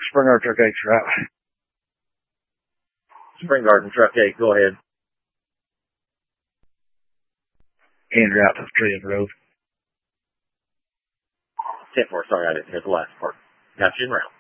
Spring Garden Truck 8's right. Spring Garden Truck 8, go ahead. Andrew out to the tree of the road. 10-4, sorry, I didn't hear the last part. Got you in route.